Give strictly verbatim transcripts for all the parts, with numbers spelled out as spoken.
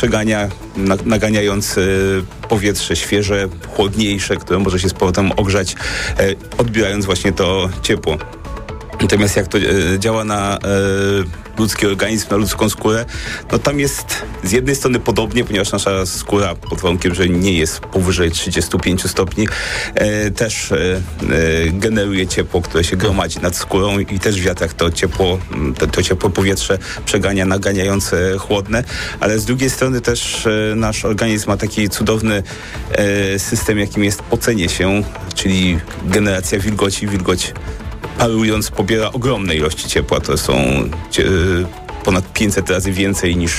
przegania, na, naganiając powietrze świeże, chłodniejsze, które może się z powrotem ogrzać, odbierając właśnie to ciepło. Natomiast jak to działa na ludzki organizm, na ludzką skórę, no tam jest z jednej strony podobnie, ponieważ nasza skóra, pod warunkiem, że nie jest powyżej trzydzieści pięć stopni, e, też e, generuje ciepło, które się gromadzi nad skórą i też w wiatrach to ciepło, to, to ciepłe powietrze przegania, naganiające chłodne, ale z drugiej strony też e, nasz organizm ma taki cudowny e, system, jakim jest pocenie się, czyli generacja wilgoci, wilgoć parując pobiera ogromne ilości ciepła. To są cie, ponad pięćset razy więcej niż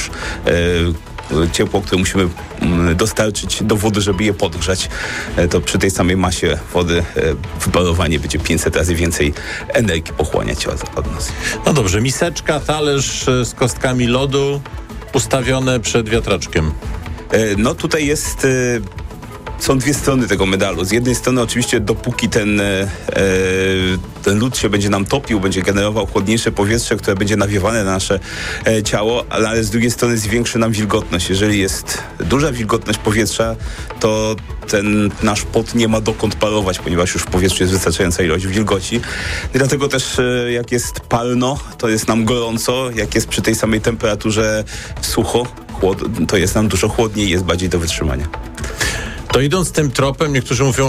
e, ciepło, które musimy m, dostarczyć do wody, żeby je podgrzać. E, to przy tej samej masie wody e, wyparowanie będzie pięćset razy więcej energii pochłaniać od, od nas. No dobrze, miseczka, talerz z kostkami lodu ustawione przed wiatraczkiem. E, no tutaj jest... E, Są dwie strony tego medalu. Z jednej strony oczywiście dopóki ten, e, ten lód się będzie nam topił, będzie generował chłodniejsze powietrze, które będzie nawiewane na nasze e, ciało, ale, ale z drugiej strony zwiększy nam wilgotność. Jeżeli jest duża wilgotność powietrza, to ten nasz pot nie ma dokąd parować, ponieważ już w powietrzu jest wystarczająca ilość wilgoci. I dlatego też e, jak jest palno, to jest nam gorąco. Jak jest przy tej samej temperaturze sucho, chłod, to jest nam dużo chłodniej i jest bardziej do wytrzymania. To idąc tym tropem, niektórzy mówią,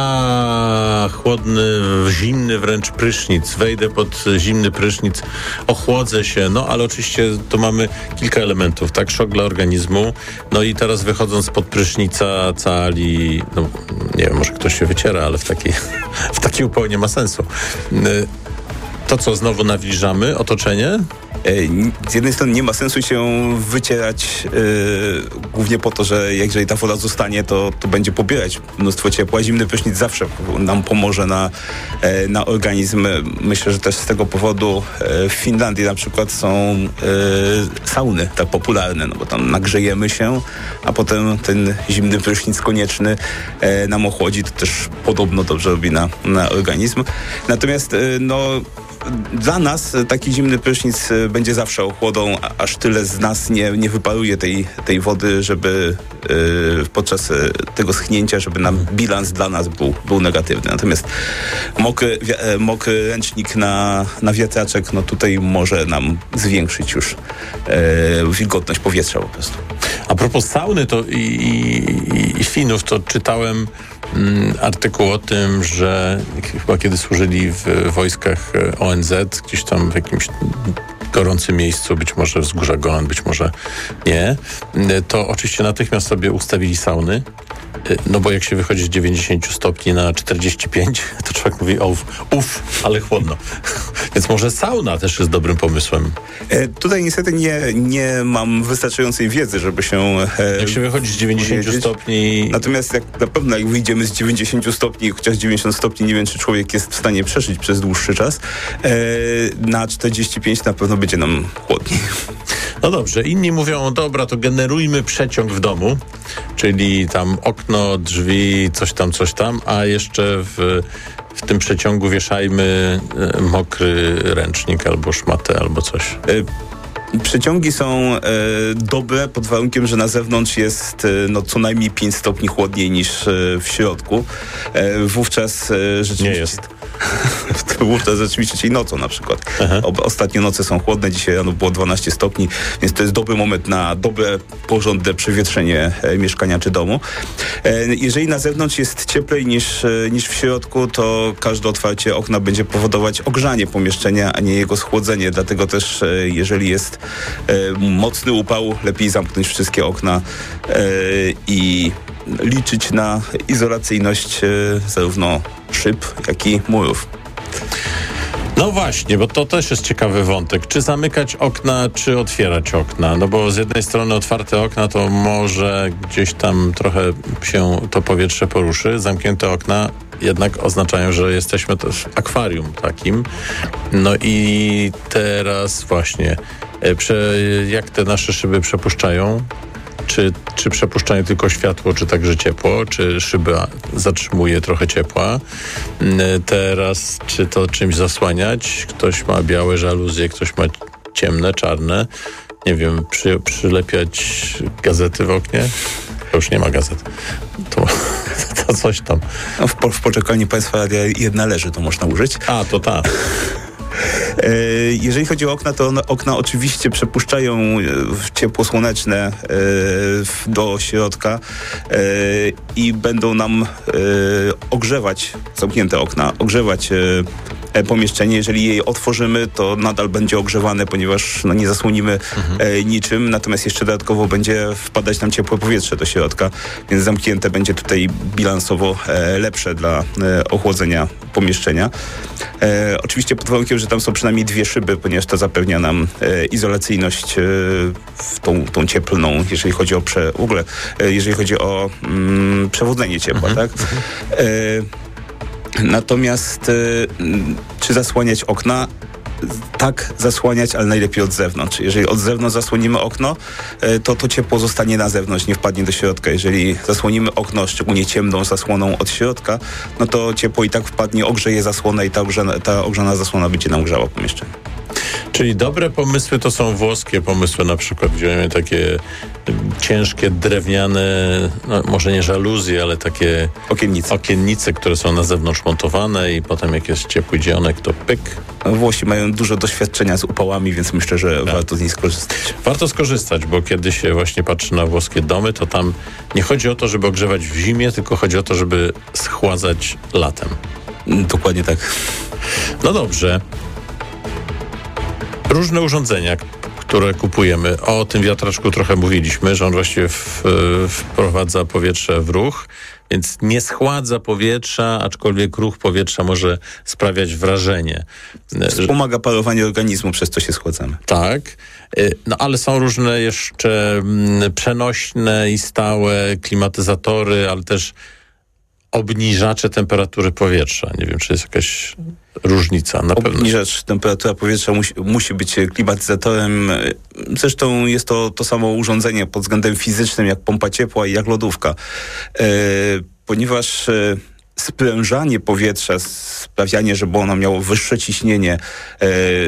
a chłodny, zimny wręcz prysznic, wejdę pod zimny prysznic, ochłodzę się, no ale oczywiście tu mamy kilka elementów, tak, szok dla organizmu, no i teraz wychodząc spod prysznica cali, no nie wiem, może ktoś się wyciera, ale w takiej, w takiej upał nie ma sensu. To co, znowu nawilżamy otoczenie? Z jednej strony nie ma sensu się wycierać yy, głównie po to, że jeżeli ta woda zostanie, to, to będzie pobierać mnóstwo ciepła. Zimny prysznic zawsze nam pomoże na, yy, na organizm. Myślę, że też z tego powodu yy, w Finlandii na przykład są yy, sauny tak popularne, no bo tam nagrzejemy się, a potem ten zimny prysznic konieczny yy, nam ochłodzi. To też podobno dobrze robi na, na organizm. Natomiast yy, no dla nas taki zimny prysznic będzie zawsze ochłodą, aż tyle z nas nie, nie wyparuje tej, tej wody, żeby yy, podczas tego schnięcia, żeby nam bilans dla nas był, był negatywny. Natomiast mokry, wi- mokry ręcznik na, na wiatraczek, no tutaj może nam zwiększyć już yy, wilgotność powietrza po prostu. A propos sauny to i, i, i Finów, to czytałem mm, artykuł o tym, że chyba kiedy służyli w wojskach O N Z, gdzieś tam w jakimś gorącym miejscu, być może wzgórza Golan, być może nie, to oczywiście natychmiast sobie ustawili sauny, no bo jak się wychodzi z dziewięćdziesiąt stopni na czterdzieści pięć, to człowiek mówi, uff, uff, ale chłodno. Więc może sauna też jest dobrym pomysłem. E, tutaj niestety nie, nie mam wystarczającej wiedzy, żeby się... E, jak się wychodzi z dziewięćdziesiąt stopni... Natomiast jak na pewno jak wyjdziemy z dziewięćdziesiąt stopni, chociaż dziewięćdziesiąt stopni, nie wiem, czy człowiek jest w stanie przeżyć przez dłuższy czas, e, na czterdzieści pięć na pewno będzie nam chłodniej. No dobrze, inni mówią, dobra, to generujmy przeciąg w domu, czyli tam okno, drzwi, coś tam, coś tam, a jeszcze w, w tym przeciągu wieszajmy e, mokry ręcznik albo szmatę, albo coś. E, Przeciągi są e, dobre pod warunkiem, że na zewnątrz jest e, no, co najmniej pięć stopni chłodniej niż e, w środku. E, wówczas e, rzeczywiście... Nie jest. Wówczas rzeczywiście, czyli nocą na przykład. O, ostatnie noce są chłodne, dzisiaj rano było dwanaście stopni, więc to jest dobry moment na dobre, porządne przewietrzenie e, mieszkania czy domu. E, jeżeli na zewnątrz jest cieplej niż, e, niż w środku, to każde otwarcie okna będzie powodować ogrzanie pomieszczenia, a nie jego schłodzenie. Dlatego też, e, jeżeli jest e, mocny upał, lepiej zamknąć wszystkie okna e, i liczyć na izolacyjność e, zarówno szyb, jak i murów. No właśnie, bo to też jest ciekawy wątek. Czy zamykać okna, czy otwierać okna? No bo z jednej strony otwarte okna to może gdzieś tam trochę się to powietrze poruszy. Zamknięte okna jednak oznaczają, że jesteśmy w akwarium takim. No i teraz właśnie, jak te nasze szyby przepuszczają? Czy, czy przepuszczają tylko światło, czy także ciepło, czy szyba zatrzymuje trochę ciepła. Teraz, czy to czymś zasłaniać? Ktoś ma białe żaluzje, ktoś ma ciemne, czarne. nie wiem, przy, przylepiać gazety w oknie? To już nie ma gazet. To, to coś tam. No w, w poczekalni Państwa jedna leży, to można użyć. A, to ta. Jeżeli chodzi o okna, to one, okna oczywiście przepuszczają ciepło słoneczne do środka i będą nam ogrzewać, zamknięte okna, ogrzewać pomieszczenie. Jeżeli je otworzymy, to nadal będzie ogrzewane, ponieważ no, nie zasłonimy mhm. niczym, natomiast jeszcze dodatkowo będzie wpadać nam ciepłe powietrze do środka, więc zamknięte będzie tutaj bilansowo lepsze dla ochłodzenia pomieszczenia. Oczywiście pod warunkiem, że tam są przynajmniej dwie szyby, ponieważ to zapewnia nam izolacyjność tą, tą cieplną, jeżeli chodzi o prze, w ogóle, jeżeli chodzi o mm, przewodzenie ciepła, mhm. tak? E, Natomiast y, czy zasłaniać okna? Tak, zasłaniać, ale najlepiej od zewnątrz. Jeżeli od zewnątrz zasłonimy okno, y, to to ciepło zostanie na zewnątrz, nie wpadnie do środka. Jeżeli zasłonimy okno, szczególnie ciemną zasłoną od środka, no to ciepło i tak wpadnie, ogrzeje zasłonę i ta ogrzana, ta ogrzana zasłona będzie nam grzała pomieszczenie. Czyli dobre pomysły to są włoskie pomysły, na przykład, gdzie mamy takie ciężkie, drewniane, no może nie żaluzje, ale takie okiennice. okiennice, które są na zewnątrz montowane i potem jak jest ciepły dzionek, to pyk. Włosi mają dużo doświadczenia z upałami, więc myślę, że tak. warto z nich skorzystać. Warto skorzystać, bo kiedy się właśnie patrzy na włoskie domy, to tam nie chodzi o to, żeby ogrzewać w zimie, tylko chodzi o to, żeby schładzać latem. Dokładnie tak. No dobrze. Różne urządzenia, które kupujemy. O tym wiatraczku trochę mówiliśmy, że on właściwie w, wprowadza powietrze w ruch, więc nie schładza powietrza, aczkolwiek ruch powietrza może sprawiać wrażenie. Wspomaga parowanie organizmu, przez to się schładzamy. Tak, no ale są różne jeszcze przenośne i stałe klimatyzatory, ale też obniżacze temperatury powietrza. Nie wiem, czy jest jakaś różnica. Na pewno. Obniżacz temperatury powietrza musi, musi być klimatyzatorem. Zresztą jest to to samo urządzenie pod względem fizycznym jak pompa ciepła i jak lodówka. E, ponieważ e, sprężanie powietrza, sprawianie, żeby ono miało wyższe ciśnienie, e,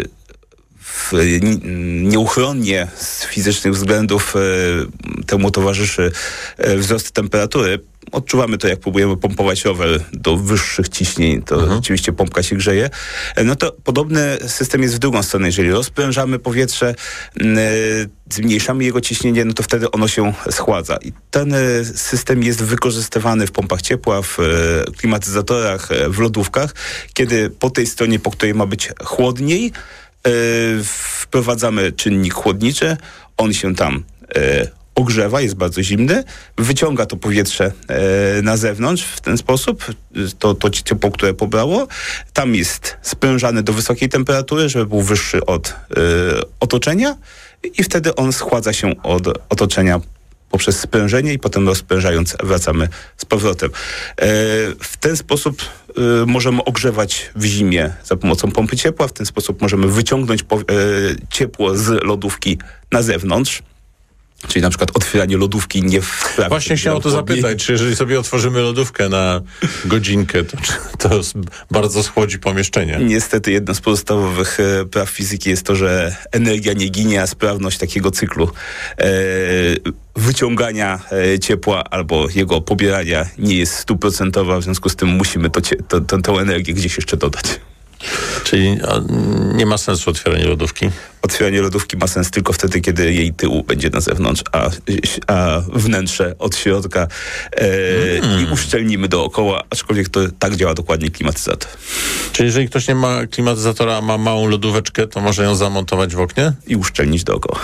w, nieuchronnie z fizycznych względów e, temu towarzyszy e, wzrost temperatury. Odczuwamy to, jak próbujemy pompować rower do wyższych ciśnień, to mhm. rzeczywiście pompka się grzeje. No to podobny system jest w drugą stronę. Jeżeli rozprężamy powietrze, yy, zmniejszamy jego ciśnienie, no to wtedy ono się schładza. I ten yy, system jest wykorzystywany w pompach ciepła, w yy, klimatyzatorach, yy, w lodówkach, kiedy po tej stronie, po której ma być chłodniej, yy, wprowadzamy czynnik chłodniczy, on się tam yy, ogrzewa, jest bardzo zimny, wyciąga to powietrze e, na zewnątrz w ten sposób, to, to ciepło, które pobrało, tam jest sprężany do wysokiej temperatury, żeby był wyższy od e, otoczenia i wtedy on schładza się od otoczenia poprzez sprężenie i potem rozprężając wracamy z powrotem. E, w ten sposób e, możemy ogrzewać w zimie za pomocą pompy ciepła, w ten sposób możemy wyciągnąć po, e, ciepło z lodówki na zewnątrz. Czyli na przykład otwieranie lodówki nie w sprawie. Właśnie chciałem o to zapytać, czy jeżeli sobie otworzymy lodówkę na godzinkę, to, to bardzo schłodzi pomieszczenie? Niestety jedno z podstawowych e, praw fizyki jest to, że energia nie ginie, a sprawność takiego cyklu e, wyciągania e, ciepła albo jego pobierania nie jest stuprocentowa, w związku z tym musimy to, to, to, tę energię gdzieś jeszcze dodać. Czyli nie ma sensu otwieranie lodówki? Otwieranie lodówki ma sens tylko wtedy, kiedy jej tył będzie na zewnątrz, a, a wnętrze od środka e, mm. i uszczelnimy dookoła, aczkolwiek to tak działa dokładnie klimatyzator. Czyli jeżeli ktoś nie ma klimatyzatora, a ma małą lodóweczkę, to może ją zamontować w oknie? I uszczelnić dookoła.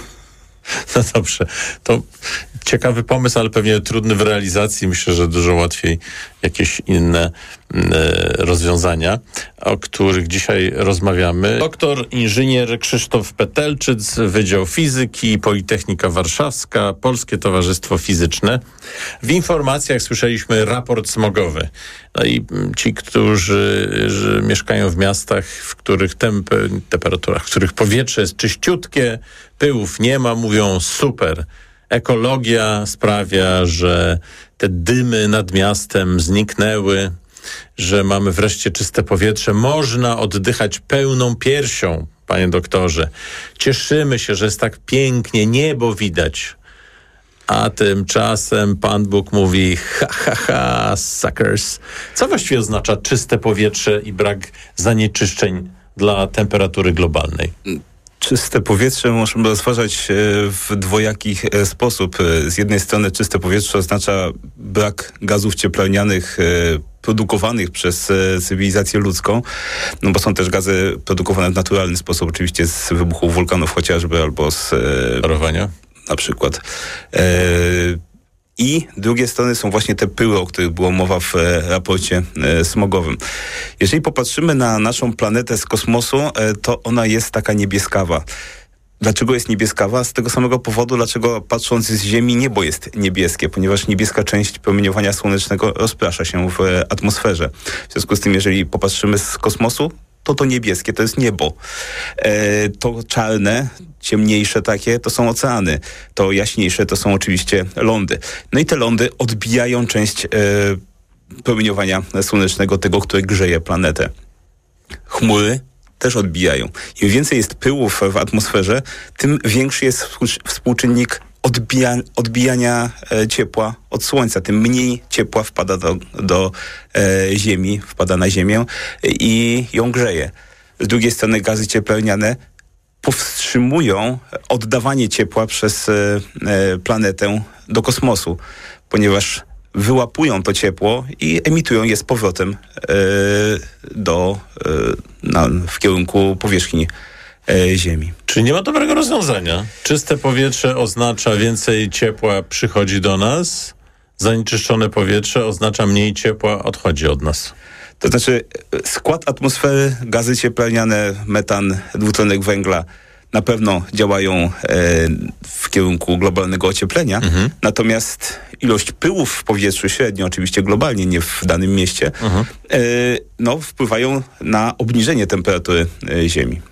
No dobrze, to ciekawy pomysł, ale pewnie trudny w realizacji. Myślę, że dużo łatwiej jakieś inne e, rozwiązania, o których dzisiaj rozmawiamy. Doktor inżynier Krzysztof Petelczyc, Wydział Fizyki, Politechnika Warszawska, Polskie Towarzystwo Fizyczne. W informacjach słyszeliśmy raport smogowy. No i ci, którzy że mieszkają w miastach, w których temp, temperaturach, w których powietrze jest czyściutkie, pyłów nie ma, mówią super. Ekologia sprawia, że te dymy nad miastem zniknęły, że mamy wreszcie czyste powietrze. Można oddychać pełną piersią, panie doktorze. Cieszymy się, że jest tak pięknie, niebo widać. A tymczasem Pan Bóg mówi ha, ha, ha, suckers. Co właściwie oznacza czyste powietrze i brak zanieczyszczeń dla temperatury globalnej? Czyste powietrze możemy rozważać w dwojaki sposób. Z jednej strony czyste powietrze oznacza brak gazów cieplarnianych produkowanych przez cywilizację ludzką, no bo są też gazy produkowane w naturalny sposób, oczywiście z wybuchu wulkanów chociażby, albo z parowania na przykład. I drugie strony są właśnie te pyły, o których było mowa w raporcie smogowym. Jeżeli popatrzymy na naszą planetę z kosmosu, to ona jest taka niebieskawa. Dlaczego jest niebieskawa? Z tego samego powodu, dlaczego patrząc z Ziemi niebo jest niebieskie, ponieważ niebieska część promieniowania słonecznego rozprasza się w atmosferze. W związku z tym, jeżeli popatrzymy z kosmosu, to to niebieskie, to jest niebo. E, to czarne, ciemniejsze takie, to są oceany. To jaśniejsze, to są oczywiście lądy. No i te lądy odbijają część e, promieniowania słonecznego, tego, które grzeje planetę. Chmury też odbijają. Im więcej jest pyłów w atmosferze, tym większy jest współczynnik odbija, odbijania e, ciepła od słońca, tym mniej ciepła wpada do, do e, ziemi, wpada na ziemię i ją grzeje. Z drugiej strony gazy cieplarniane powstrzymują oddawanie ciepła przez e, e, planetę do kosmosu, ponieważ wyłapują to ciepło i emitują je z powrotem e, do, e, na, w kierunku powierzchni e, Ziemi. Czyli nie ma dobrego rozwiązania. Czyste powietrze oznacza więcej ciepła przychodzi do nas, zanieczyszczone powietrze oznacza mniej ciepła odchodzi od nas. To znaczy skład atmosfery, gazy cieplarniane, metan, dwutlenek węgla na pewno działają e, w kierunku globalnego ocieplenia, mhm. natomiast ilość pyłów w powietrzu średnio, oczywiście globalnie, nie w danym mieście, mhm. e, no, wpływają na obniżenie temperatury e, Ziemi.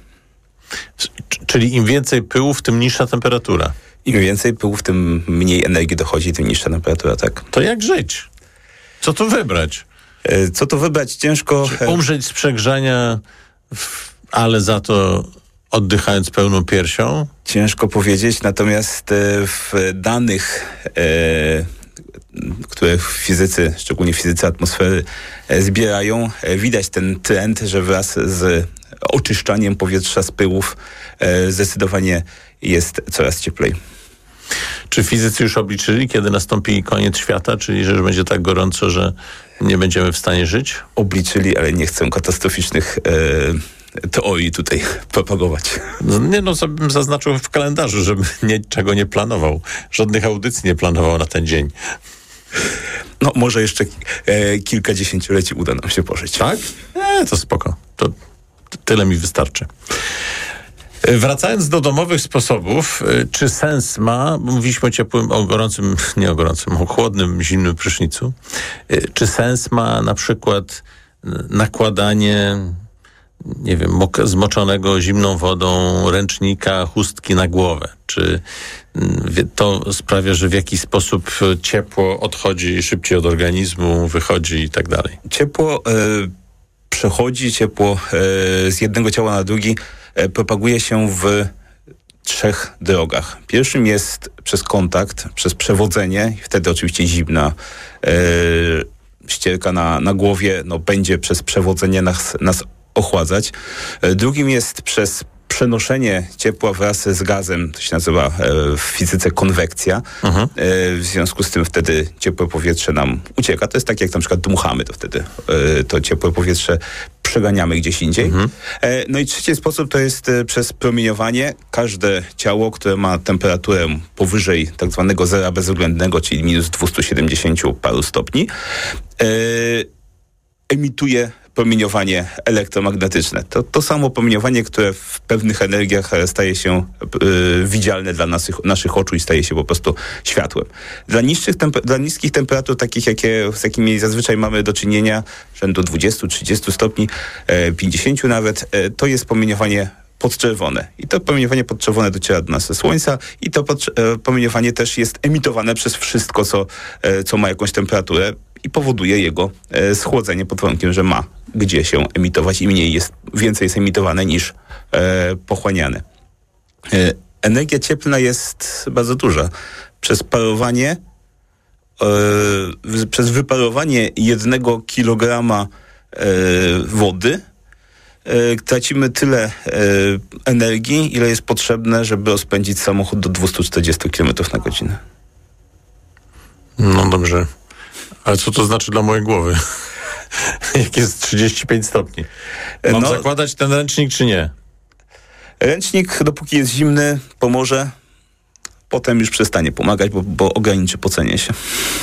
Czyli im więcej pyłów, tym niższa temperatura. Im więcej pyłów, tym mniej energii dochodzi, tym niższa temperatura, tak. To jak żyć? Co tu wybrać? E, co tu wybrać? Ciężko... Czy umrzeć z przegrzania, w, ale za to oddychając pełną piersią? Ciężko powiedzieć, natomiast e, w danych, e, które fizycy, szczególnie fizycy atmosfery e, zbierają, e, widać ten trend, że wraz z oczyszczaniem powietrza z pyłów e, zdecydowanie jest coraz cieplej. Czy fizycy już obliczyli, kiedy nastąpi koniec świata, czyli że już będzie tak gorąco, że nie będziemy w stanie żyć? Obliczyli, ale nie chcę katastroficznych e, teorii tutaj propagować. Nie no, co bym zaznaczył w kalendarzu, żebym niczego nie planował. Żadnych audycji nie planował na ten dzień. No, może jeszcze e, kilka dziesięcioleci uda nam się pożyć. Tak? E, to spoko. To tyle mi wystarczy. Wracając do domowych sposobów, czy sens ma, mówiliśmy o ciepłym, o gorącym, nie o gorącym, o chłodnym, zimnym prysznicu, czy sens ma na przykład nakładanie, nie wiem, mok- zmoczonego zimną wodą ręcznika, chustki na głowę? Czy to sprawia, że w jakiś sposób ciepło odchodzi szybciej od organizmu, wychodzi i tak dalej? Ciepło e, przechodzi, ciepło e, z jednego ciała na drugi e, propaguje się w trzech drogach. Pierwszym jest przez kontakt, przez przewodzenie, wtedy oczywiście zimna e, ścierka na, na głowie no, będzie przez przewodzenie nas, nas ochładzać. E, drugim jest przez przenoszenie ciepła wraz z gazem, to się nazywa e, w fizyce konwekcja. Mhm. E, w związku z tym wtedy ciepłe powietrze nam ucieka. To jest tak, jak na przykład dmuchamy, to wtedy e, to ciepłe powietrze przeganiamy gdzieś indziej. Mhm. E, no i trzeci sposób to jest e, przez promieniowanie. Każde ciało, które ma temperaturę powyżej tak zwanego zera bezwzględnego, czyli minus dwieście siedemdziesiąt paru stopni, e, emituje promieniowanie elektromagnetyczne. To, to samo promieniowanie, które w pewnych energiach staje się y, widzialne dla naszych, naszych oczu i staje się po prostu światłem. Dla, niższych temp- dla niskich temperatur, takich jakie, z jakimi zazwyczaj mamy do czynienia, rzędu dwadzieścia trzydzieści stopni, e, pięćdziesiąt nawet, e, to jest promieniowanie podczerwone. I to promieniowanie podczerwone dociera do nas ze Słońca i to pod, e, promieniowanie też jest emitowane przez wszystko, co, e, co ma jakąś temperaturę. i powoduje jego e, schłodzenie pod warunkiem, że ma gdzie się emitować i mniej jest, więcej jest emitowane niż e, pochłaniane. E, energia cieplna jest bardzo duża. Przez parowanie, e, przez wyparowanie jednego kilograma e, wody e, tracimy tyle e, energii, ile jest potrzebne, żeby rozpędzić samochód do dwieście czterdzieści kilometrów na godzinę. No dobrze. Ale co to znaczy dla mojej głowy? Jak jest trzydzieści pięć stopni. Mam no, zakładać ten ręcznik, czy nie? Ręcznik, dopóki jest zimny, pomoże. Potem już przestanie pomagać, bo, bo ograniczy pocenie się.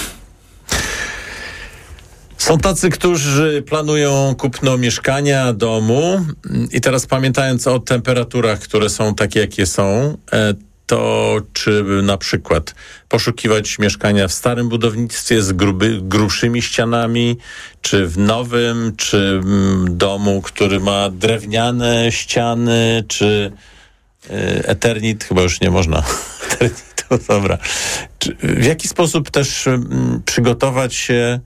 Są tacy, którzy planują kupno mieszkania, domu i teraz pamiętając o temperaturach, które są takie, jakie są, to czy na przykład poszukiwać mieszkania w starym budownictwie z gruby, grubszymi ścianami, czy w nowym, czy w domu, który ma drewniane ściany, czy y, Eternit, chyba już nie można. Eternit, to dobra. Czy, w jaki sposób też y, przygotować się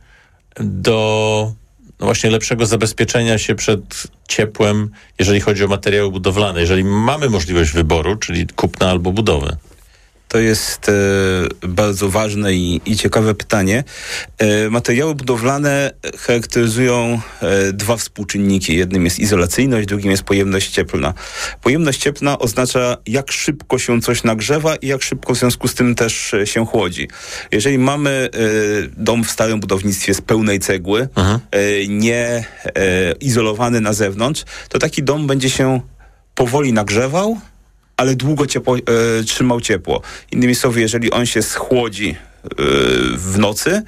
do no właśnie lepszego zabezpieczenia się przed ciepłem, jeżeli chodzi o materiały budowlane, jeżeli mamy możliwość wyboru, czyli kupna albo budowy? To jest e, bardzo ważne i, i ciekawe pytanie. E, materiały budowlane charakteryzują e, dwa współczynniki. Jednym jest izolacyjność, drugim jest pojemność cieplna. Pojemność cieplna oznacza, jak szybko się coś nagrzewa i jak szybko w związku z tym też e, się chłodzi. Jeżeli mamy e, dom w starym budownictwie z pełnej cegły, e, nie e, izolowany na zewnątrz, to taki dom będzie się powoli nagrzewał, ale długo ciepło, e, trzymał ciepło. Innymi słowy, jeżeli on się schłodzi e, w nocy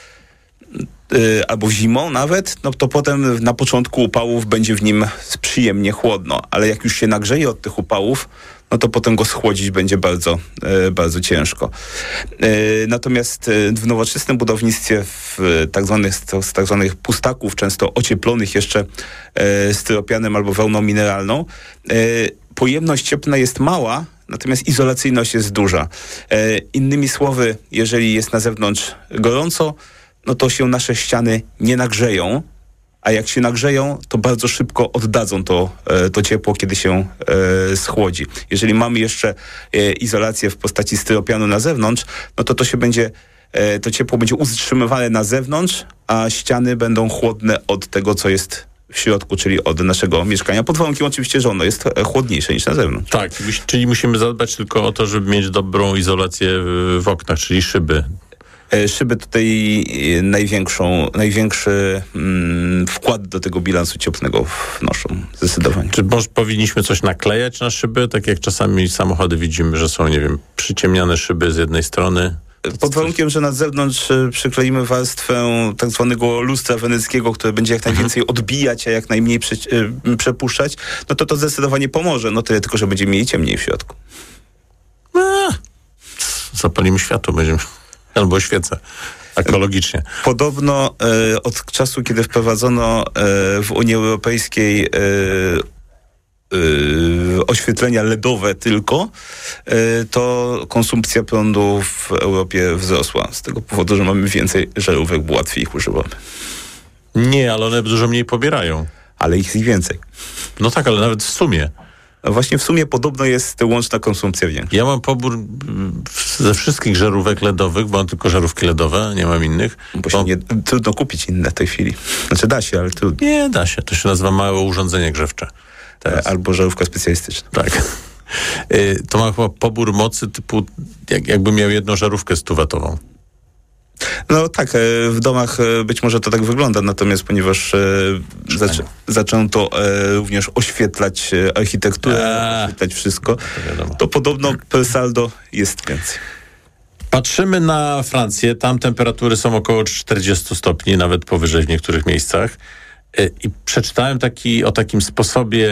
e, albo zimą nawet, no to potem na początku upałów będzie w nim przyjemnie chłodno, ale jak już się nagrzeje od tych upałów, no to potem go schłodzić będzie bardzo, e, bardzo ciężko. E, natomiast w nowoczesnym budownictwie, w tak zwanych, z tak zwanych pustaków, często ocieplonych jeszcze e, styropianem albo wełną mineralną, e, pojemność cieplna jest mała, natomiast izolacyjność jest duża. E, innymi słowy, jeżeli jest na zewnątrz gorąco, no to się nasze ściany nie nagrzeją, a jak się nagrzeją, to bardzo szybko oddadzą to, e, to ciepło, kiedy się e, schłodzi. Jeżeli mamy jeszcze e, izolację w postaci styropianu na zewnątrz, no to to się będzie, e, to ciepło będzie utrzymywane na zewnątrz, a ściany będą chłodne od tego, co jest w środku, czyli od naszego mieszkania, pod warunkiem oczywiście, że ono jest chłodniejsze niż na zewnątrz. Tak, czyli musimy zadbać tylko o to, żeby mieć dobrą izolację w oknach, czyli szyby. Szyby tutaj największą, największy mm, wkład do tego bilansu cieplnego wnoszą, zdecydowanie. Czy może powinniśmy coś naklejać na szyby, tak jak czasami samochody widzimy, że są, nie wiem, przyciemniane szyby z jednej strony? Pod warunkiem, że na zewnątrz przykleimy warstwę tak zwanego lustra weneckiego, które będzie jak najwięcej odbijać, a jak najmniej prze, przepuszczać, no to to zdecydowanie pomoże. No tyle tylko, że będziemy mieli ciemniej w środku. A, zapalimy światło, będziemy... Albo świecę. Ekologicznie. Podobno e, od czasu, kiedy wprowadzono e, w Unii Europejskiej e, e, oświetlenia ledowe tylko, e, to konsumpcja prądu w Europie wzrosła. Z tego powodu, że mamy więcej żarówek, bo łatwiej ich używamy. Nie, ale one dużo mniej pobierają. Ale ich jest więcej. No tak, ale nawet w sumie. Właśnie w sumie podobno jest łączna konsumpcja większa. Ja mam pobór ze wszystkich żarówek ledowych, bo mam tylko żarówki ledowe, nie mam innych. Bo się bo... nie, trudno kupić inne w tej chwili. Znaczy da się, ale trudno. Nie, da się. To się nazywa małe urządzenie grzewcze. Teraz. Albo żarówka specjalistyczna. Tak. To ma chyba pobór mocy typu, jak, jakby miał jedną żarówkę stuwatową. No tak, w domach być może to tak wygląda, natomiast ponieważ zaczę, zaczęto również oświetlać architekturę, A, oświetlać wszystko, to, to podobno per saldo jest więcej. Patrzymy na Francję, tam temperatury są około czterdzieści stopni, nawet powyżej w niektórych miejscach. I przeczytałem taki, o takim sposobie,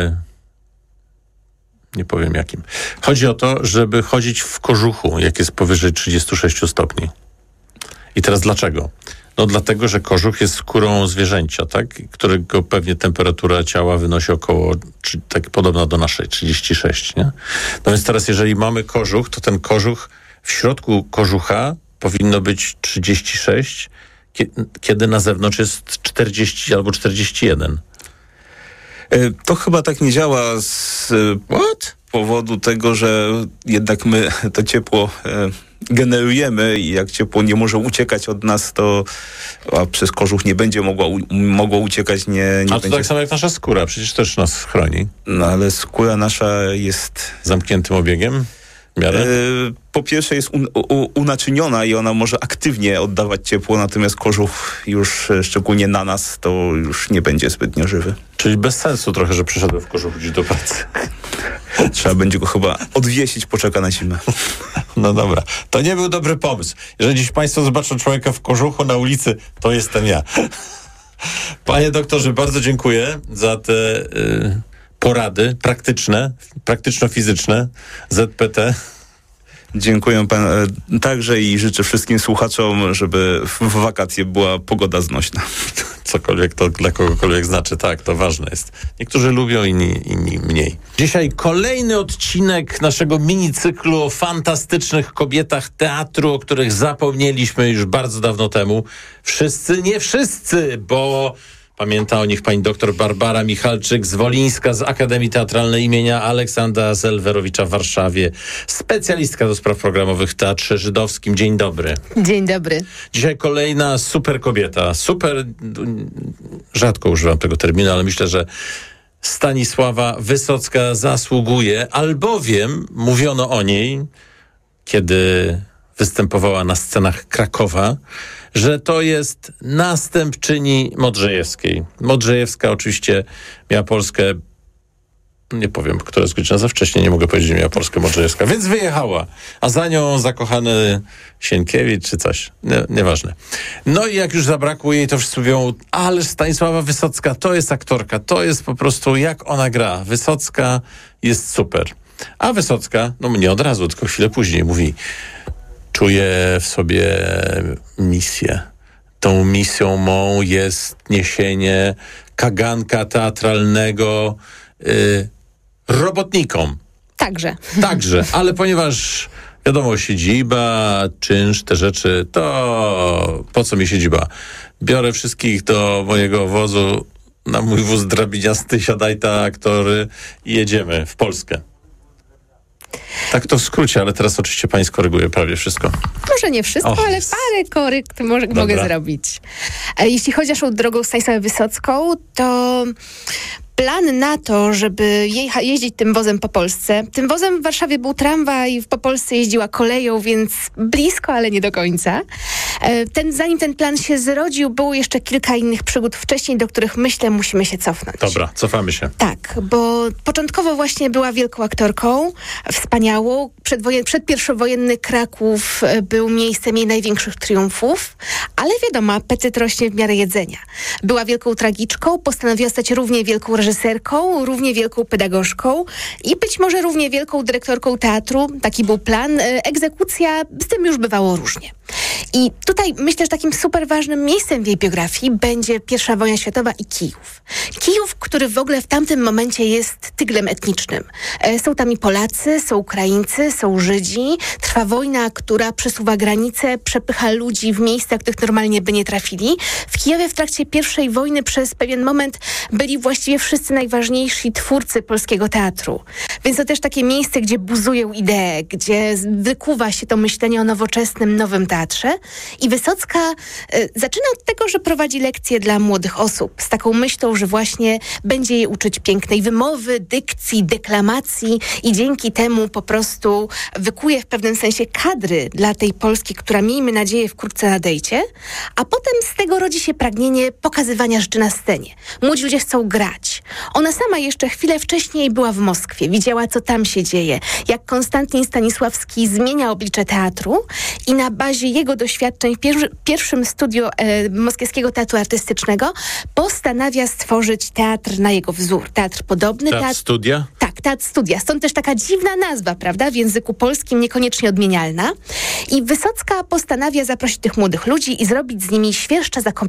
nie powiem jakim. Chodzi o to, żeby chodzić w kożuchu, jak jest powyżej trzydzieści sześć stopni. I teraz dlaczego? No dlatego, że kożuch jest skórą zwierzęcia, tak? Którego pewnie temperatura ciała wynosi około, czy, tak podobna do naszej, trzydzieści sześć, nie? No więc teraz, jeżeli mamy kożuch, to ten kożuch, w środku kożucha powinno być trzydzieści sześć, kiedy na zewnątrz jest czterdzieści albo czterdzieści jeden. To chyba tak nie działa z What? powodu tego, że jednak my to ciepło generujemy i jak ciepło nie może uciekać od nas, to a przez kożuch nie będzie mogło, mogło uciekać. Nie, nie a to będzie... tak samo jak nasza skóra, przecież też nas chroni. No ale skóra nasza jest... Zamkniętym obiegiem? E, po pierwsze jest un, u, unaczyniona i ona może aktywnie oddawać ciepło, natomiast kożuch już, szczególnie na nas, to już nie będzie zbytnio żywy. Czyli bez sensu trochę, że przyszedłem w kożuch gdzieś do pracy. Trzeba będzie go chyba odwiesić, poczeka na zimę. No dobra, to nie był dobry pomysł. Jeżeli dziś państwo zobaczą człowieka w kożuchu na ulicy, to jestem ja. Panie doktorze, bardzo dziękuję za te y, porady praktyczne, praktyczno-fizyczne, Z P T. Dziękuję pan e, także i życzę wszystkim słuchaczom, żeby w, w wakacje była pogoda znośna. Cokolwiek to dla kogokolwiek znaczy, tak, to ważne jest. Niektórzy lubią, inni, inni mniej. Dzisiaj kolejny odcinek naszego minicyklu o fantastycznych kobietach teatru, o których zapomnieliśmy już bardzo dawno temu. Wszyscy, nie wszyscy, bo... Pamięta o nich pani doktor Barbara Michalczyk z Wolińska, z Akademii Teatralnej imienia Aleksandra Zelwerowicza w Warszawie. Specjalistka do spraw programowych w Teatrze Żydowskim. Dzień dobry. Dzień dobry. Dzisiaj kolejna super kobieta. Super, rzadko używam tego terminu, ale myślę, że Stanisława Wysocka zasługuje, albowiem mówiono o niej, kiedy występowała na scenach Krakowa, że to jest następczyni Modrzejewskiej. Modrzejewska oczywiście miała Polskę, nie powiem, która jest godzina za wcześnie, nie mogę powiedzieć, że miała Polskę Modrzejewska, więc wyjechała, a za nią zakochany Sienkiewicz czy coś, nie, nieważne. No i jak już zabrakło jej, to wszyscy mówią, ale Stanisława Wysocka to jest aktorka, to jest po prostu jak ona gra. Wysocka jest super. A Wysocka, no nie od razu, tylko chwilę później mówi, czuję w sobie misję. Tą misją mą jest niesienie kaganka teatralnego y, robotnikom. Także. Także, ale ponieważ wiadomo, siedziba, czynsz, te rzeczy, to po co mi siedziba? Biorę wszystkich do mojego wozu, na mój wóz drabiniasty, siadaj ta aktory i jedziemy w Polskę. Tak to w skrócie, ale teraz oczywiście pani skoryguje prawie wszystko. Może nie wszystko, oh, ale parę korykt może, mogę zrobić. Jeśli chodzi o naszą drogą Stanisławę Wysocką, to plan na to, żeby jej jeździć tym wozem po Polsce. Tym wozem w Warszawie był tramwaj, po Polsce jeździła koleją, więc blisko, ale nie do końca. Ten, zanim ten plan się zrodził, było jeszcze kilka innych przygód wcześniej, do których myślę musimy się cofnąć. Dobra, cofamy się. Tak, bo początkowo właśnie była wielką aktorką, wspaniałą. Przedwojen, przedpierwojenny Kraków był miejscem jej największych triumfów, ale wiadomo, apetyt rośnie w miarę jedzenia. Była wielką tragiczką, postanowiła stać równie wielką reżyserką, równie wielką pedagogzką i być może równie wielką dyrektorką teatru. Taki był plan. Egzekucja, z tym już bywało różnie. I tutaj myślę, że takim super ważnym miejscem w jej biografii będzie pierwsza wojna światowa i Kijów. Kijów, który w ogóle w tamtym momencie jest tyglem etnicznym. Są tam i Polacy, są Ukraińcy, są Żydzi. Trwa wojna, która przesuwa granice, przepycha ludzi w miejsca, których normalnie by nie trafili. W Kijowie w trakcie pierwszej wojny przez pewien moment byli właściwie wszyscy najważniejsi twórcy polskiego teatru. Więc to też takie miejsce, gdzie buzują idee, gdzie wykuwa się to myślenie o nowoczesnym, nowym teatrze. I Wysocka y, zaczyna od tego, że prowadzi lekcje dla młodych osób z taką myślą, że właśnie będzie je uczyć pięknej wymowy, dykcji, deklamacji i dzięki temu po prostu wykuje w pewnym sensie kadry dla tej Polski, która, miejmy nadzieję, wkrótce nadejdzie, a potem z tego rodzi się pragnienie pokazywania rzeczy na scenie. Młodzi ludzie chcą grać. Ona sama jeszcze chwilę wcześniej była w Moskwie, widziała, co tam się dzieje, jak Konstantin Stanisławski zmienia oblicze teatru i na bazie jego doświadczeń w pier- pierwszym studiu e, Moskiewskiego Teatru Artystycznego postanawia stworzyć teatr na jego wzór. Teatr podobny. Teatr, teatr studia? Tak, teatr studia. Stąd też taka dziwna nazwa, prawda? W języku polskim niekoniecznie odmienialna. I Wysocka postanawia zaprosić tych młodych ludzi i zrobić z nimi świerszcza za kominem.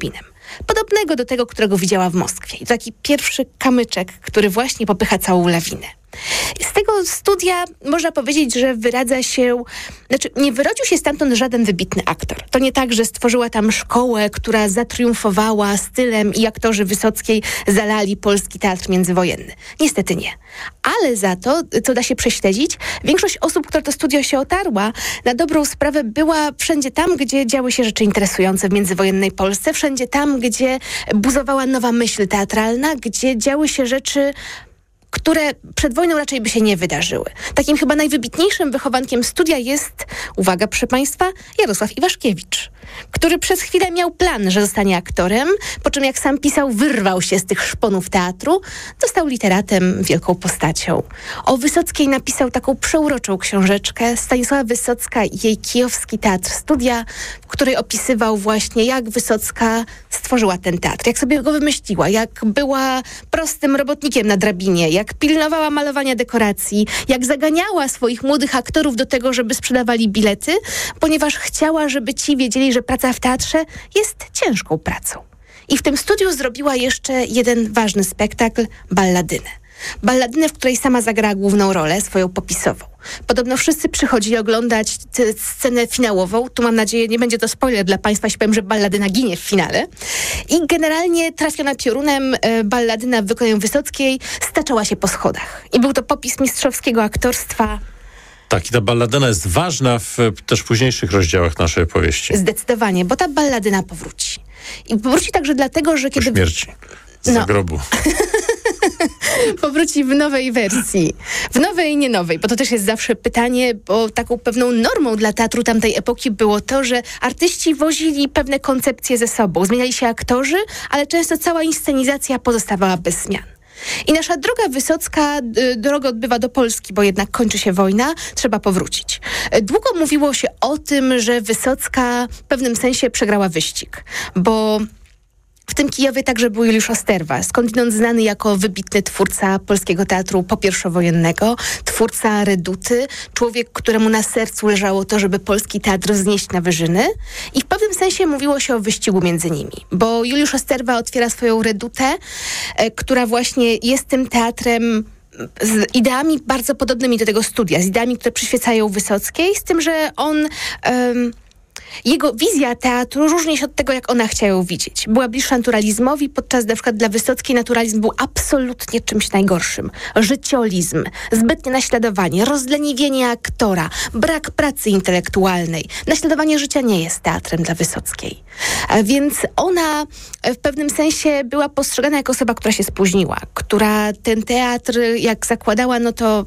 Podobnego do tego, którego widziała w Moskwie. I to taki pierwszy kamyczek, który właśnie popycha całą lawinę. Z tego studia można powiedzieć, że wyradza się, znaczy nie wyrodził się stamtąd żaden wybitny aktor. To nie tak, że stworzyła tam szkołę, która zatriumfowała stylem i aktorzy Wysockiej zalali polski teatr międzywojenny. Niestety nie. Ale za to, co da się prześledzić, większość osób, która to studio się otarła, na dobrą sprawę była wszędzie tam, gdzie działy się rzeczy interesujące w międzywojennej Polsce, wszędzie tam, gdzie buzowała nowa myśl teatralna, gdzie działy się rzeczy, które przed wojną raczej by się nie wydarzyły. Takim chyba najwybitniejszym wychowankiem studia jest, uwaga proszę Państwa, Jarosław Iwaszkiewicz, który przez chwilę miał plan, że zostanie aktorem, po czym jak sam pisał, wyrwał się z tych szponów teatru, został literatem, wielką postacią. O Wysockiej napisał taką przeuroczą książeczkę Stanisława Wysocka i jej kijowski teatr studia, w której opisywał właśnie, jak Wysocka stworzyła ten teatr, jak sobie go wymyśliła, jak była prostym robotnikiem na drabinie, jak pilnowała malowania dekoracji, jak zaganiała swoich młodych aktorów do tego, żeby sprzedawali bilety, ponieważ chciała, żeby ci wiedzieli, że praca w teatrze jest ciężką pracą. I w tym studiu zrobiła jeszcze jeden ważny spektakl, Balladynę. Balladynę, w której sama zagrała główną rolę, swoją popisową. Podobno wszyscy przychodzili oglądać tę scenę finałową. Tu mam nadzieję, nie będzie to spoiler dla Państwa, jeśli powiem, że Balladyna ginie w finale. I generalnie trafiona piorunem e, Balladyna w wykonaniu Wysockiej staczała się po schodach. I był to popis mistrzowskiego aktorstwa. Tak, i ta Balladyna jest ważna w też późniejszych rozdziałach naszej opowieści. Zdecydowanie, bo ta Balladyna powróci. I powróci także dlatego, że kiedy... Po śmierci. Z no. zagrobu. Powróci w nowej wersji. W nowej i nie nowej, bo to też jest zawsze pytanie, bo taką pewną normą dla teatru tamtej epoki było to, że artyści wozili pewne koncepcje ze sobą. Zmieniali się aktorzy, ale często cała inscenizacja pozostawała bez zmian. I nasza droga Wysocka y, drogę odbywa do Polski, bo jednak kończy się wojna, trzeba powrócić. Y, długo mówiło się o tym, że Wysocka w pewnym sensie przegrała wyścig, bo w tym Kijowie także był Juliusz Osterwa, skądinąd znany jako wybitny twórca polskiego teatru popierwowojennego, twórca Reduty, człowiek, któremu na sercu leżało to, żeby polski teatr wznieść na wyżyny. I w pewnym sensie mówiło się o wyścigu między nimi, bo Juliusz Osterwa otwiera swoją Redutę, e, która właśnie jest tym teatrem z ideami bardzo podobnymi do tego studia, z ideami, które przyświecają Wysockiej, z tym, że on... Um, Jego wizja teatru różni się od tego, jak ona chciała ją widzieć. Była bliższa naturalizmowi, podczas na przykład dla Wysockiej naturalizm był absolutnie czymś najgorszym. Życiolizm, zbytnie naśladowanie, rozleniwienie aktora, brak pracy intelektualnej. Naśladowanie życia nie jest teatrem dla Wysockiej. A więc ona w pewnym sensie była postrzegana jako osoba, która się spóźniła, która ten teatr, jak zakładała, no to...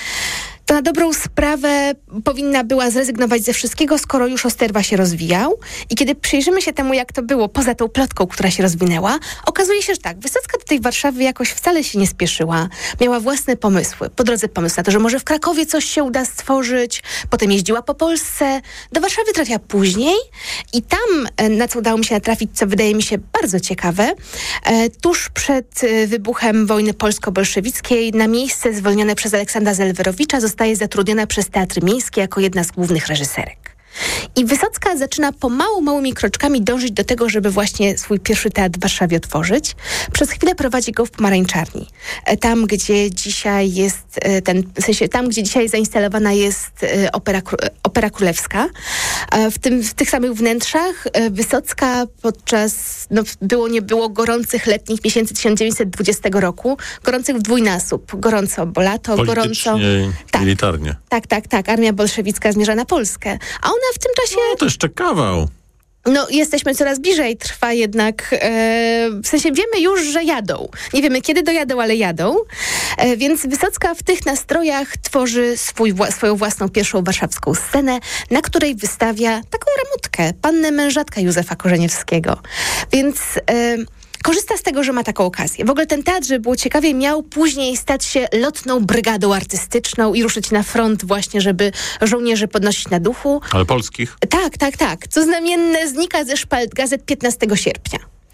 to na dobrą sprawę powinna była zrezygnować ze wszystkiego, skoro już Osterwa się rozwijał. I kiedy przyjrzymy się temu, jak to było poza tą plotką, która się rozwinęła, okazuje się, że tak, Wysocka do tej Warszawy jakoś wcale się nie spieszyła. Miała własne pomysły. Po drodze pomysł na to, że może w Krakowie coś się uda stworzyć. Potem jeździła po Polsce. Do Warszawy trafiła później i tam, na co udało mi się natrafić, co wydaje mi się bardzo ciekawe, tuż przed wybuchem wojny polsko-bolszewickiej na miejsce zwolnione przez Aleksandra Zelwerowicza zostaje zatrudniona przez Teatry Miejskie jako jedna z głównych reżyserek. I Wysocka zaczyna pomału, małymi kroczkami dążyć do tego, żeby właśnie swój pierwszy teatr w Warszawie otworzyć. Przez chwilę prowadzi go w Pomarańczarni. Tam, gdzie dzisiaj jest ten, w sensie tam, gdzie dzisiaj zainstalowana jest opera, opera królewska. W, tym, w tych samych wnętrzach Wysocka podczas, no było nie było, gorących letnich miesięcy tysiąc dziewięćset dwudziestego roku, gorących w dwójnasób, gorąco, bo lato, gorąco. Tak, militarnie. Tak, tak, tak. Armia bolszewicka zmierza na Polskę. A ona w tym czasie... No to jeszcze kawał. No, jesteśmy coraz bliżej, trwa jednak, e, w sensie wiemy już, że jadą. Nie wiemy, kiedy dojadą, ale jadą. E, więc Wysocka w tych nastrojach tworzy swój, wła- swoją własną pierwszą warszawską scenę, na której wystawia taką ramutkę, pannę mężatkę Józefa Korzeniewskiego. Więc... E, korzysta z tego, że ma taką okazję. W ogóle ten teatr, żeby było ciekawie, miał później stać się lotną brygadą artystyczną i ruszyć na front właśnie, żeby żołnierzy podnosić na duchu. Ale polskich? Tak, tak, tak. Co znamienne, znika ze szpalt gazet piętnastego sierpnia.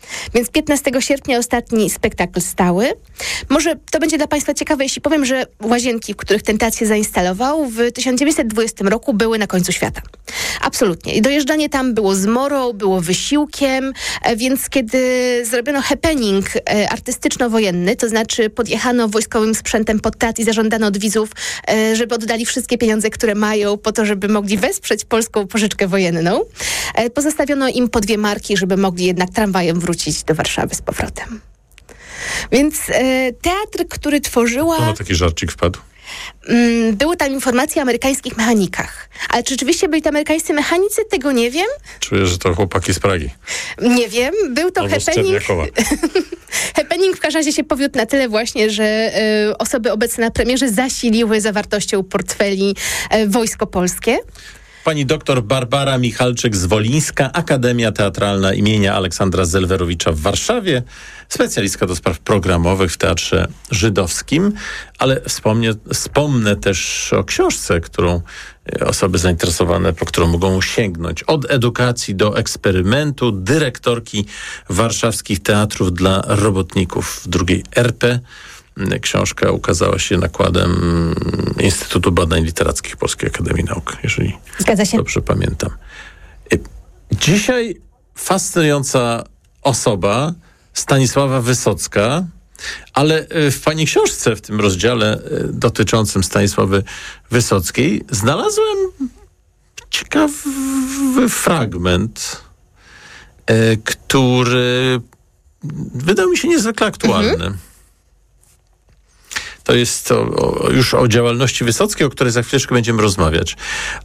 Więc piętnastego sierpnia ostatni spektakl stały. Może to będzie dla Państwa ciekawe, jeśli powiem, że łazienki, w których ten teatr się zainstalował, w tysiąc dziewięćset dwudziestym roku były na końcu świata. Absolutnie. I dojeżdżanie tam było zmorą, było wysiłkiem, więc kiedy zrobiono happening artystyczno-wojenny, to znaczy podjechano wojskowym sprzętem pod teatr i zażądano od widzów, żeby oddali wszystkie pieniądze, które mają, po to, żeby mogli wesprzeć polską pożyczkę wojenną, pozostawiono im po dwie marki, żeby mogli jednak tramwajem wrócić do Warszawy z powrotem. Więc e, teatr, który tworzyła... To na taki żarcik wpadł. Mm, były tam informacje o amerykańskich mechanikach. Ale czy rzeczywiście byli to amerykańscy mechanicy? Tego nie wiem. Czuję, że to chłopaki z Pragi. Nie wiem. Był to Albo happening. Happening w każdym razie się powiódł na tyle właśnie, że e, osoby obecne na premierze zasiliły zawartością portfeli e, Wojsko Polskie. Pani doktor Barbara Michalczyk-Zwolińska, Akademia Teatralna imienia Aleksandra Zelwerowicza w Warszawie, specjalistka do spraw programowych w Teatrze Żydowskim, ale wspomnę, wspomnę też o książce, którą osoby zainteresowane, po którą mogą sięgnąć. Od edukacji do eksperymentu, dyrektorki warszawskich teatrów dla robotników w drugiej R P. Książka ukazała się nakładem Instytutu Badań Literackich Polskiej Akademii Nauk, jeżeli Zgadza się. dobrze pamiętam. Dzisiaj fascynująca osoba, Stanisława Wysocka, ale w pani książce, w tym rozdziale dotyczącym Stanisławy Wysockiej, znalazłem ciekawy fragment, który wydał mi się niezwykle aktualny. Mhm. To jest o, o, już o działalności Wysockiej, o której za chwileczkę będziemy rozmawiać.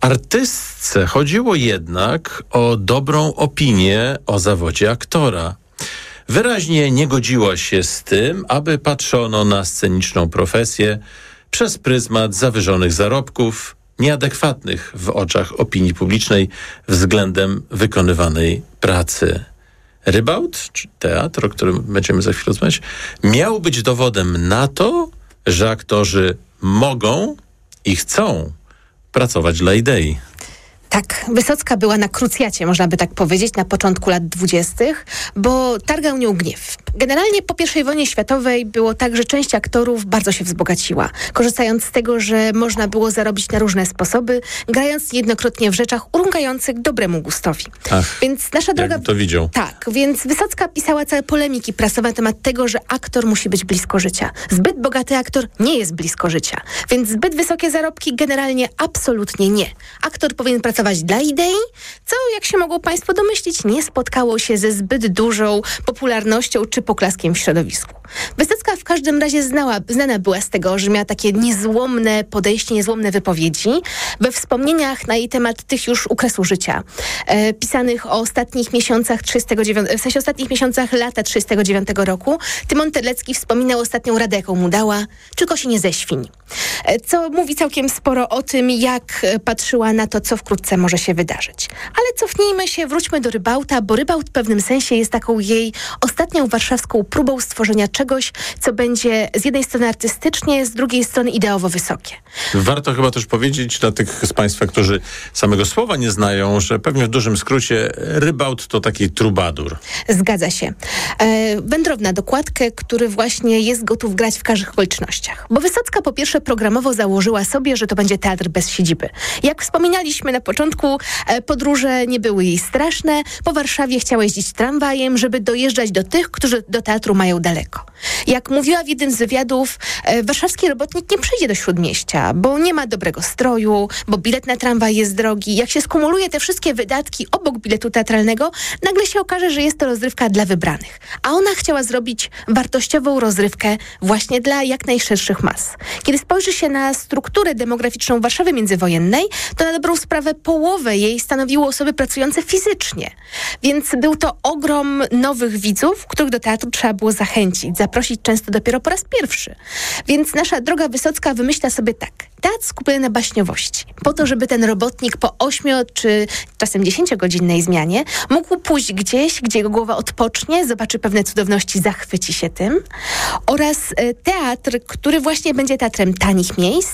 Artystce chodziło jednak o dobrą opinię o zawodzie aktora. Wyraźnie nie godziła się z tym, aby patrzono na sceniczną profesję przez pryzmat zawyżonych zarobków, nieadekwatnych w oczach opinii publicznej względem wykonywanej pracy. Rybałt, czy teatr, o którym będziemy za chwilę rozmawiać, miał być dowodem na to, że aktorzy mogą i chcą pracować dla idei. Tak, Wysocka była na krucjacie, można by tak powiedzieć, na początku lat dwudziestych, bo targał nią gniew. Generalnie po pierwszej wojnie światowej było tak, że część aktorów bardzo się wzbogaciła, korzystając z tego, że można było zarobić na różne sposoby, grając jednokrotnie w rzeczach urągających dobremu gustowi. Ach, więc nasza droga... to widział. Tak, więc Wysocka pisała całe polemiki prasowe na temat tego, że aktor musi być blisko życia. Zbyt bogaty aktor nie jest blisko życia, więc zbyt wysokie zarobki generalnie absolutnie nie. Aktor powinien pracować dla idei, co, jak się mogą Państwo domyślić, nie spotkało się ze zbyt dużą popularnością czy poklaskiem w środowisku. Wysocka w każdym razie znała, znana była z tego, że miała takie niezłomne podejście, niezłomne wypowiedzi we wspomnieniach na jej temat tych już u kresu życia, e, pisanych o ostatnich miesiącach trzydziestego dziewiątego, w sensie ostatnich miesiącach lata trzydziestego dziewiątego roku. Tymon Terlecki wspominał ostatnią radę, jaką mu dała: tylko się nie zeświń. E, co mówi całkiem sporo o tym, jak patrzyła na to, co wkrótce może się wydarzyć. Ale cofnijmy się, wróćmy do Rybałta, bo Rybałt w pewnym sensie jest taką jej ostatnią warszawską próbą stworzenia czegoś, co będzie z jednej strony artystycznie, z drugiej strony ideowo wysokie. Warto chyba też powiedzieć dla tych z Państwa, którzy samego słowa nie znają, że pewnie w dużym skrócie Rybałt to taki trubadur. Zgadza się. E, wędrowna dokładkę, który właśnie jest gotów grać w każdych okolicznościach. Bo Wysocka po pierwsze programowo założyła sobie, że to będzie teatr bez siedziby. Jak wspominaliśmy na początku, e, podróże nie były jej straszne. Po Warszawie chciała jeździć tramwajem, żeby dojeżdżać do tych, którzy do teatru mają daleko. Jak mówiła w jednym z wywiadów, e, warszawski robotnik nie przyjdzie do Śródmieścia, bo nie ma dobrego stroju, bo bilet na tramwaj jest drogi. Jak się skumuluje te wszystkie wydatki obok biletu teatralnego, nagle się okaże, że jest to rozrywka dla wybranych. A ona chciała zrobić wartościową rozrywkę właśnie dla jak najszerszych mas. Kiedy spojrzy się na strukturę demograficzną Warszawy międzywojennej, to na dobrą sprawę połowę jej stanowiły osoby pracujące fizycznie. Więc był to ogrom nowych widzów, których do teatru trzeba było zachęcić, zaprosić często dopiero po raz pierwszy. Więc nasza droga Wysocka wymyśla sobie tak: teatr skupiony na baśniowości. Po to, żeby ten robotnik po ośmiu czy czasem dziesięciogodzinnej zmianie mógł pójść gdzieś, gdzie jego głowa odpocznie, zobaczy pewne cudowności, zachwyci się tym. Oraz teatr, który właśnie będzie teatrem tanich miejsc,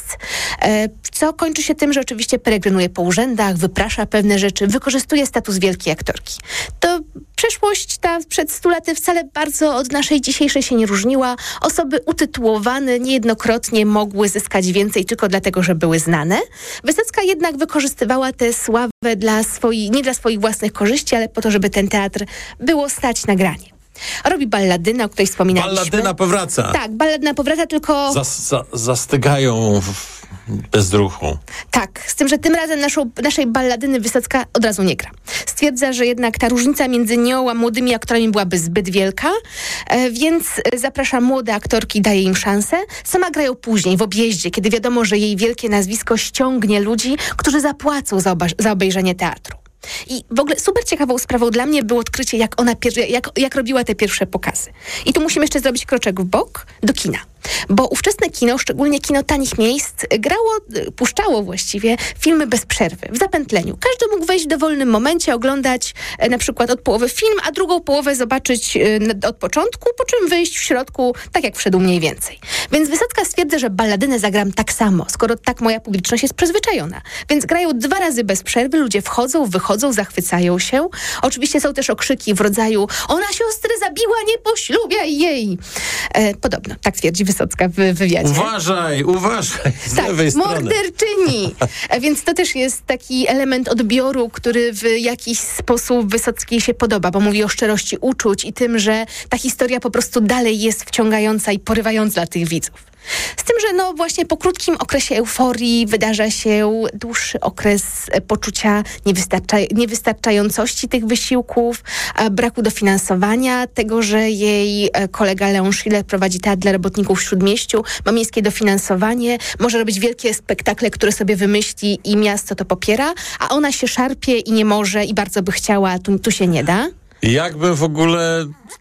co kończy się tym, że oczywiście peregrynuje po urzędach, wyprasza pewne rzeczy, wykorzystuje status wielkiej aktorki. To przeszłość ta przed stu laty wcale bardzo od naszej dzisiejszej się nie różniła. Osoby utytułowane niejednokrotnie mogły zyskać więcej tylko dlatego, że były znane. Wysocka jednak wykorzystywała tę sławę dla swoi, nie dla swoich własnych korzyści, ale po to, żeby ten teatr było stać na granie. Robi balladynę, o której wspominaliśmy. Balladyna powraca. Tak, balladyna powraca, tylko... Zas, za, zastygają w, bez ruchu. Tak, z tym, że tym razem naszą, naszej balladyny Wysocka od razu nie gra. Stwierdza, że jednak ta różnica między nią a młodymi aktorami byłaby zbyt wielka, e, więc zaprasza młode aktorki, daje im szansę. Sama grają później, w objeździe, kiedy wiadomo, że jej wielkie nazwisko ściągnie ludzi, którzy zapłacą za, oba, za obejrzenie teatru. I w ogóle super ciekawą sprawą dla mnie było odkrycie, jak ona pier- jak, jak robiła te pierwsze pokazy. I tu musimy jeszcze zrobić kroczek w bok do kina. Bo ówczesne kino, szczególnie kino tanich miejsc, grało, puszczało właściwie filmy bez przerwy, w zapętleniu. Każdy mógł wejść w dowolnym momencie, oglądać e, na przykład od połowy film, a drugą połowę zobaczyć e, od początku, po czym wyjść w środku, tak jak wszedł mniej więcej. Więc Wysocka stwierdza, że balladynę zagram tak samo, skoro tak moja publiczność jest przyzwyczajona. Więc grają dwa razy bez przerwy, ludzie wchodzą, wychodzą, zachwycają się. Oczywiście są też okrzyki w rodzaju ona siostry zabiła, nie poślubiaj jej. E, podobno, tak twierdzi Wysocka w wywiadzie. Uważaj, uważaj, z tak, lewej strony. morderczyni. Więc to też jest taki element odbioru, który w jakiś sposób Wysockiej się podoba, bo mówi o szczerości uczuć i tym, że ta historia po prostu dalej jest wciągająca i porywająca dla tych widzów. Z tym, że no właśnie po krótkim okresie euforii wydarza się dłuższy okres poczucia niewystarcza, niewystarczającości tych wysiłków, braku dofinansowania, tego, że jej kolega Leon Schiller prowadzi teatr dla robotników w Śródmieściu, ma miejskie dofinansowanie, może robić wielkie spektakle, które sobie wymyśli i miasto to popiera, a ona się szarpie i nie może i bardzo by chciała, a tu, tu się nie da. Jakbym w ogóle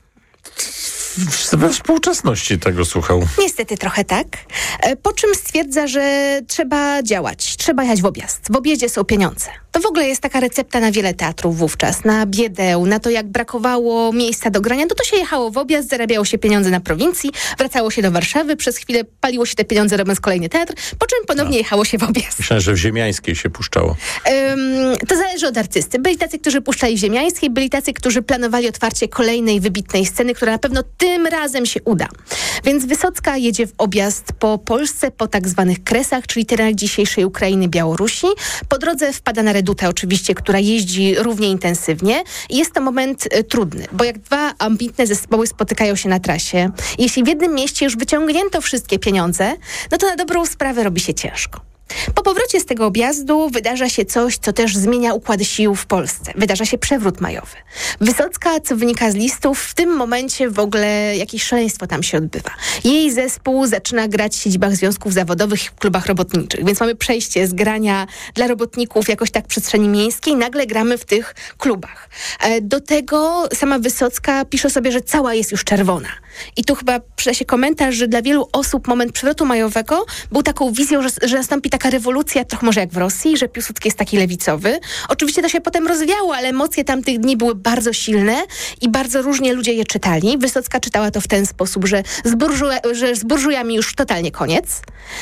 we współczesności tego słuchał. Niestety trochę tak. Po czym stwierdza, że trzeba działać, trzeba jechać w objazd. W objeździe są pieniądze. To w ogóle jest taka recepta na wiele teatrów wówczas, na biedę, na to, jak brakowało miejsca do grania, no to się jechało w objazd, zarabiało się pieniądze na prowincji, wracało się do Warszawy, przez chwilę paliło się te pieniądze, robiąc kolejny teatr, po czym ponownie no. jechało się w objazd. Myślałem, że w Ziemiańskiej się puszczało. Um, to zależy od artysty. Byli tacy, którzy puszczali w Ziemiańskiej, byli tacy, którzy planowali otwarcie kolejnej wybitnej sceny, która na pewno tym razem się uda. Więc Wysocka jedzie w objazd po Polsce, po tak zwanych Kresach, czyli terenach dzisiejszej Ukrainy, Białorusi. Po drodze wpada na Redutę oczywiście, która jeździ równie intensywnie. I jest to moment y, trudny, bo jak dwa ambitne zespoły spotykają się na trasie, jeśli w jednym mieście już wyciągnięto wszystkie pieniądze, no to na dobrą sprawę robi się ciężko. Po powrocie z tego objazdu wydarza się coś, co też zmienia układ sił w Polsce. Wydarza się przewrót majowy. Wysocka, co wynika z listów, w tym momencie w ogóle jakieś szaleństwo tam się odbywa. Jej zespół zaczyna grać w siedzibach związków zawodowych i w klubach robotniczych, więc mamy przejście z grania dla robotników jakoś tak w przestrzeni miejskiej, nagle gramy w tych klubach. Do tego sama Wysocka pisze sobie, że cała jest już czerwona. I tu chyba przyda się komentarz, że dla wielu osób moment przewrotu majowego był taką wizją, że, że nastąpi taka rewolucja, trochę może jak w Rosji, że Piłsudski jest taki lewicowy. Oczywiście to się potem rozwiało, ale emocje tamtych dni były bardzo silne i bardzo różnie ludzie je czytali. Wysocka czytała to w ten sposób, że z, burżuja, że z burżujami już totalnie koniec.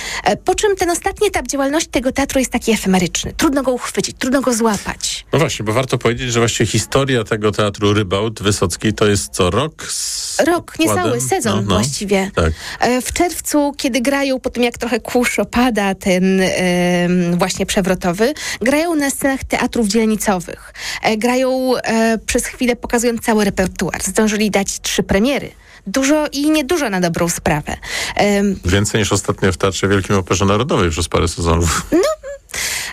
Po czym ten ostatni etap działalności tego teatru jest taki efemeryczny. Trudno go uchwycić, trudno go złapać. No właśnie, bo warto powiedzieć, że właściwie historia tego teatru Rybaut Wysockiej to jest co, rok? Z rok, niecały sezon no, no. właściwie. Tak. W czerwcu, kiedy grają, po tym jak trochę kurz opada ten e, właśnie przewrotowy, grają na scenach teatrów dzielnicowych. E, grają e, przez chwilę, pokazując cały repertuar. Zdążyli dać trzy premiery. Dużo i niedużo na dobrą sprawę. Um, Więcej niż ostatnio w Teatrze Wielkim Operze Narodowej przez parę sezonów. No,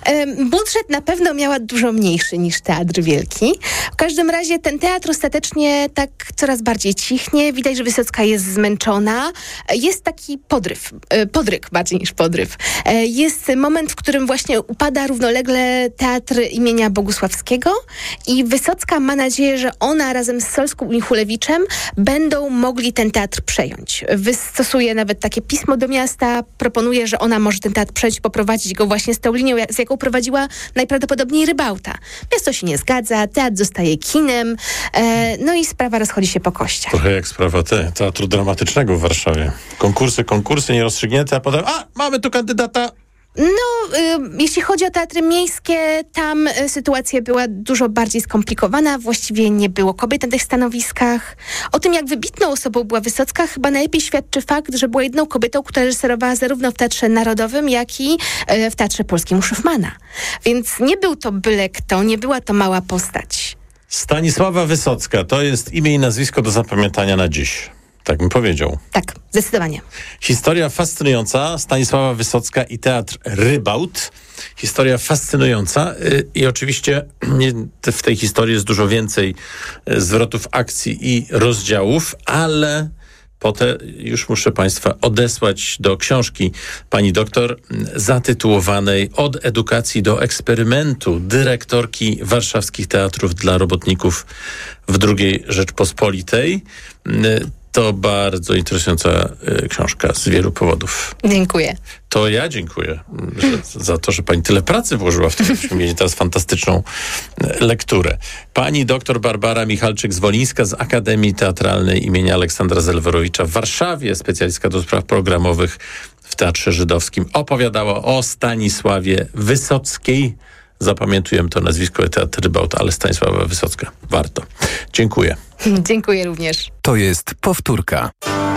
Budżet na pewno miała dużo mniejszy niż Teatr Wielki. W każdym razie ten teatr ostatecznie tak coraz bardziej cichnie. Widać, że Wysocka jest zmęczona. Jest taki podryw, podryk bardziej niż podryw. Jest moment, w którym właśnie upada równolegle Teatr imienia Bogusławskiego i Wysocka ma nadzieję, że ona razem z Solską i Chulewiczem będą mogli ten teatr przejąć. Wystosuje nawet takie pismo do miasta, proponuje, że ona może ten teatr przejąć, poprowadzić go właśnie z tą linią, z jaką prowadziła najprawdopodobniej Rybałta. Miasto się nie zgadza, teatr zostaje kinem, e, no i sprawa rozchodzi się po kościach. Trochę jak sprawa te, Teatru Dramatycznego w Warszawie. Konkursy, konkursy nierozstrzygnięte, a potem a, mamy tu kandydata. No, y, jeśli chodzi o teatry miejskie, tam y, sytuacja była dużo bardziej skomplikowana. Właściwie nie było kobiet na tych stanowiskach. O tym, jak wybitną osobą była Wysocka, chyba najlepiej świadczy fakt, że była jedną kobietą, która reżyserowała zarówno w Teatrze Narodowym, jak i y, w Teatrze Polskim u Szyfmana. Więc nie był to byle kto, nie była to mała postać. Stanisława Wysocka, to jest imię i nazwisko do zapamiętania na dziś. Tak bym powiedział. Tak, zdecydowanie. Historia fascynująca. Stanisława Wysocka i Teatr Rybaut. Historia fascynująca i oczywiście w tej historii jest dużo więcej zwrotów akcji i rozdziałów, ale potem już muszę Państwa odesłać do książki pani doktor zatytułowanej Od edukacji do eksperymentu dyrektorki warszawskich teatrów dla robotników w drugiej Rzeczpospolitej. To bardzo interesująca y, książka z wielu powodów. Dziękuję. To ja dziękuję że, za to, że pani tyle pracy włożyła w to, żebyśmy mieli teraz fantastyczną y, lekturę. Pani doktor Barbara Michalczyk-Zwolińska z Akademii Teatralnej imienia Aleksandra Zelwerowicza w Warszawie, specjalistka do spraw programowych w Teatrze Żydowskim, opowiadała o Stanisławie Wysockiej. Zapamiętujemy to nazwisko, Teatr Rybaut, ale Stanisława Wysocka. Warto. Dziękuję. Dziękuję również. To jest powtórka.